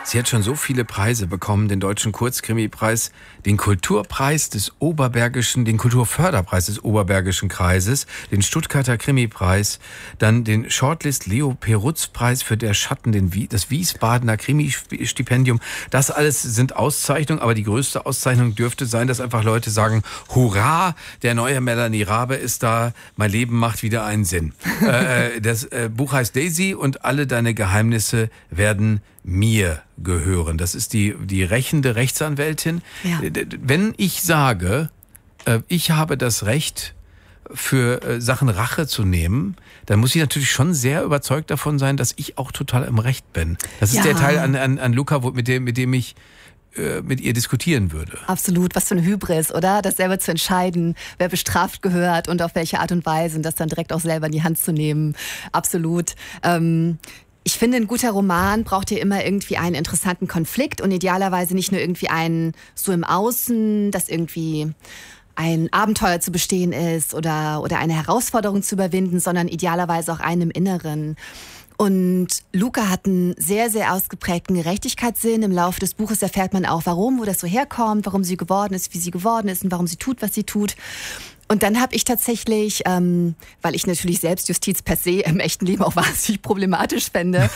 Sie hat schon so viele Preise bekommen, den Deutschen Kurzkrimipreis, den Kulturpreis des Oberbergischen, den Kulturförderpreis des Oberbergischen Kreises, den Stuttgarter Krimipreis, dann den Shortlist Leo Perutz-Preis für Der Schatten, das Wiesbadener Krimi-Stipendium. Das alles sind Auszeichnungen, aber die größte Auszeichnung dürfte sein, dass einfach Leute sagen, hurra, der neue Melanie Rabe ist da, mein Leben macht wieder einen Sinn. Das Buch heißt Daisy und alle deine Geheimnisse werden mir gehören. Das ist die rächende Rechtsanwältin. Ja. Wenn ich sage, ich habe das Recht, für Sachen Rache zu nehmen, dann muss ich natürlich schon sehr überzeugt davon sein, dass ich auch total im Recht bin. Das ist der Teil an Luca, mit dem ich mit ihr diskutieren würde. Absolut, was für eine Hybris, oder? Das selber zu entscheiden, wer bestraft gehört und auf welche Art und Weise und das dann direkt auch selber in die Hand zu nehmen. Absolut. Ich finde, ein guter Roman braucht ja immer irgendwie einen interessanten Konflikt und idealerweise nicht nur irgendwie einen so im Außen, dass irgendwie ein Abenteuer zu bestehen ist oder eine Herausforderung zu überwinden, sondern idealerweise auch einen im Inneren. Und Luca hat einen sehr, sehr ausgeprägten Gerechtigkeitssinn. Im Laufe des Buches erfährt man auch, wo das so herkommt, warum sie geworden ist, wie sie geworden ist und warum sie tut, was sie tut. Und dann habe ich tatsächlich, weil ich natürlich Selbstjustiz per se im echten Leben auch wahnsinnig problematisch fände,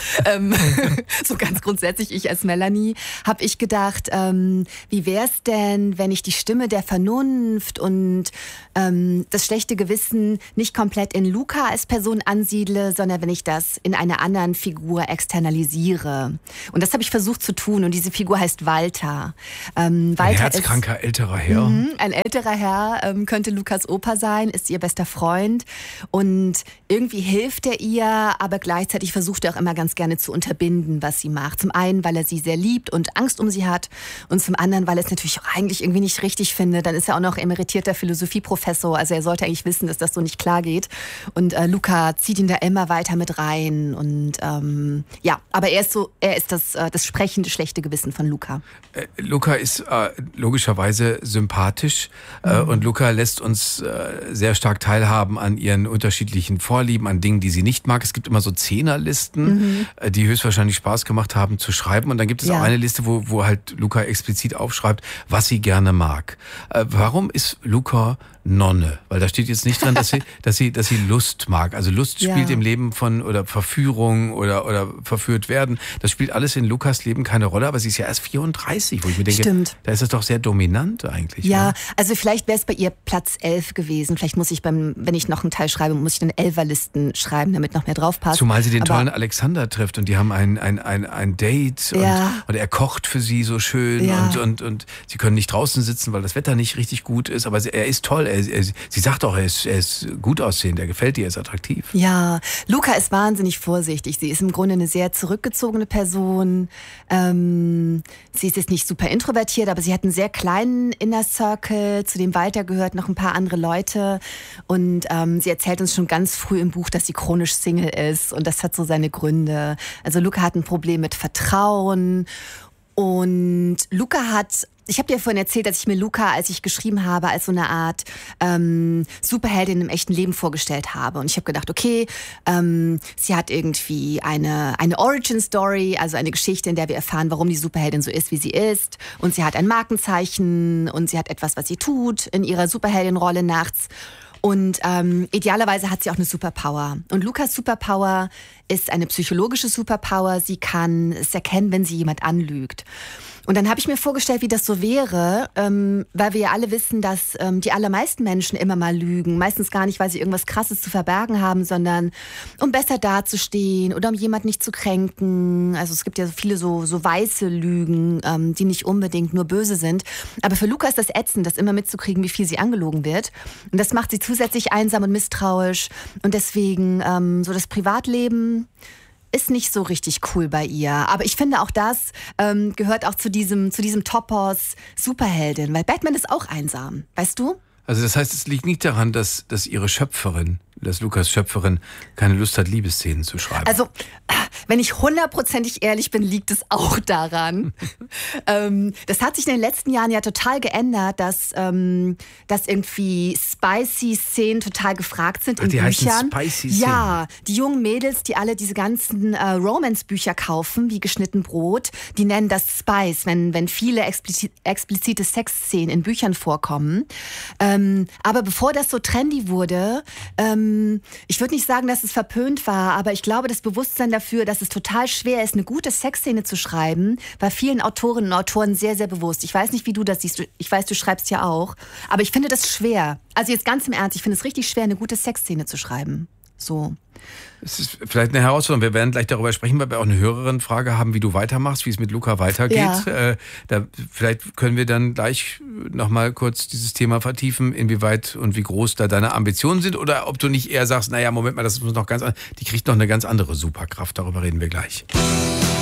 so ganz grundsätzlich ich als Melanie, habe ich gedacht, wie wär's denn, wenn ich die Stimme der Vernunft und das schlechte Gewissen nicht komplett in Luca als Person ansiedle, sondern wenn ich das in einer anderen Figur externalisiere. Und das habe ich versucht zu tun und diese Figur heißt Walter. Walter ein herzkranker älterer Herr. Ein älterer Herr könnte Lukas Opa sein, ist ihr bester Freund und irgendwie hilft er ihr, aber gleichzeitig versucht er auch immer ganz gerne zu unterbinden, was sie macht. Zum einen, weil er sie sehr liebt und Angst um sie hat und zum anderen, weil er es natürlich auch eigentlich irgendwie nicht richtig findet. Dann ist er auch noch emeritierter Philosophieprofessor, also er sollte eigentlich wissen, dass das so nicht klar geht und Luca zieht ihn da immer weiter mit rein und aber er ist das sprechende schlechte Gewissen von Luca. Luca ist logischerweise sympathisch und Luca lässt uns sehr stark teilhaben an ihren unterschiedlichen Vorlieben, an Dingen, die sie nicht mag. Es gibt immer so Zehnerlisten, die höchstwahrscheinlich Spaß gemacht haben zu schreiben. Und dann gibt es auch eine Liste, wo halt Luca explizit aufschreibt, was sie gerne mag. Warum ist Luca Nonne? Weil da steht jetzt nicht dran, dass sie Lust mag. Also Lust spielt im Leben oder Verführung oder verführt werden. Das spielt alles in Lukas Leben keine Rolle, aber sie ist ja erst 34, wo ich mir denke, da ist es doch sehr dominant eigentlich. Ja, ne? Also vielleicht wäre es bei ihr Platz 11 gewesen. Vielleicht muss ich wenn ich noch einen Teil schreibe, muss ich dann 11er-Listen schreiben, damit noch mehr drauf passt. Zumal sie den tollen Alexander trifft und die haben ein Date und er kocht für sie so schön und sie können nicht draußen sitzen, weil das Wetter nicht richtig gut ist, aber er ist toll. Sie sagt auch, er ist gut aussehend, er gefällt ihr, er ist attraktiv. Ja, Luca ist wahnsinnig vorsichtig. Sie ist im Grunde eine sehr zurückgezogene Person. Sie ist jetzt nicht super introvertiert, aber sie hat einen sehr kleinen Inner Circle, zu dem Walter gehört noch ein paar andere Leute. Und sie erzählt uns schon ganz früh im Buch, dass sie chronisch Single ist. Und das hat so seine Gründe. Also Luca hat ein Problem mit Vertrauen. Und ich habe dir vorhin erzählt, dass ich mir Luca, als ich geschrieben habe, als so eine Art Superheldin im echten Leben vorgestellt habe. Und ich habe gedacht, okay, sie hat irgendwie eine Origin-Story, also eine Geschichte, in der wir erfahren, warum die Superheldin so ist, wie sie ist. Und sie hat ein Markenzeichen und sie hat etwas, was sie tut in ihrer Superheldin-Rolle nachts. Und idealerweise hat sie auch eine Superpower. Und Lukas Superpower ist eine psychologische Superpower. Sie kann es erkennen, wenn sie jemand anlügt. Und dann habe ich mir vorgestellt, wie das so wäre, weil wir ja alle wissen, dass die allermeisten Menschen immer mal lügen. Meistens gar nicht, weil sie irgendwas Krasses zu verbergen haben, sondern um besser dazustehen oder um jemand nicht zu kränken. Also es gibt ja so viele so weiße Lügen, die nicht unbedingt nur böse sind. Aber für Luca ist das ätzend, das immer mitzukriegen, wie viel sie angelogen wird. Und das macht sie zusätzlich einsam und misstrauisch. Und deswegen so das Privatleben ist nicht so richtig cool bei ihr. Aber ich finde auch das gehört auch zu diesem Topos Superheldin, weil Batman ist auch einsam, weißt du? Also das heißt, es liegt nicht daran, dass ihre Schöpferin, dass Lukas Schöpferin keine Lust hat, Liebesszenen zu schreiben. Also Wenn ich hundertprozentig ehrlich bin, liegt es auch daran. Das hat sich in den letzten Jahren ja total geändert, dass irgendwie Spicy-Szenen total gefragt sind in die Büchern. Spicy-Szenen. Ja, die jungen Mädels, die alle diese ganzen Romance-Bücher kaufen, wie geschnitten Brot, die nennen das Spice, wenn viele explizite Sexszenen in Büchern vorkommen. Aber bevor das so trendy wurde, ich würde nicht sagen, dass es verpönt war, aber ich glaube, das Bewusstsein dafür, dass es total schwer ist, eine gute Sexszene zu schreiben, war vielen Autorinnen und Autoren sehr, sehr bewusst. Ich weiß nicht, wie du das siehst. Ich weiß, du schreibst ja auch. Aber ich finde das schwer. Also jetzt ganz im Ernst, ich finde es richtig schwer, eine gute Sexszene zu schreiben. So. Es ist vielleicht eine Herausforderung. Wir werden gleich darüber sprechen, weil wir auch eine Hörerin-Frage haben, wie du weitermachst, wie es mit Luca weitergeht. Ja. Vielleicht können wir dann gleich nochmal kurz dieses Thema vertiefen, inwieweit und wie groß da deine Ambitionen sind oder ob du nicht eher sagst, naja, Moment mal, das muss noch die kriegt noch eine ganz andere Superkraft. Darüber reden wir gleich.